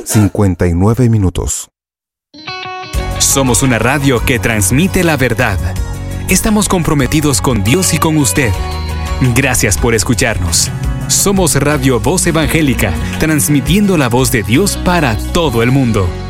59 minutos. Somos una radio que transmite la verdad. Estamos comprometidos con Dios y con usted. Gracias por escucharnos. Somos Radio Voz Evangélica, transmitiendo la voz de Dios para todo el mundo.